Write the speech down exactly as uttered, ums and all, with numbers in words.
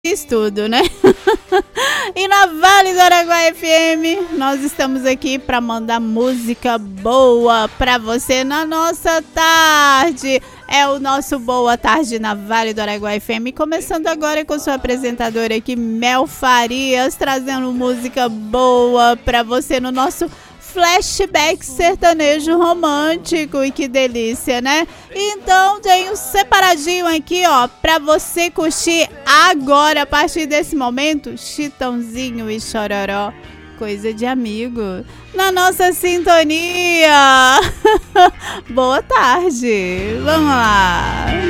Fiz tudo, né? E na Vale do Araguaia F M, nós estamos aqui para mandar música boa para você na nossa tarde. É o nosso Boa Tarde na Vale do Araguaia F M, começando agora com sua apresentadora aqui, Mel Farias, trazendo música boa para você no nosso flashback sertanejo romântico. E que delícia, né? Então tem um separadinho aqui, ó, pra você curtir agora, a partir desse momento, Chitãozinho e Chororó, coisa de amigo, na nossa sintonia. Boa tarde, vamos lá.